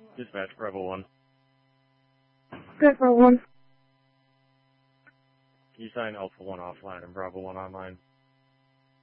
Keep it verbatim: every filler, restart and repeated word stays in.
Dispatch, Bravo one. Good, Bravo one. Can you sign Alpha one offline and Bravo one online?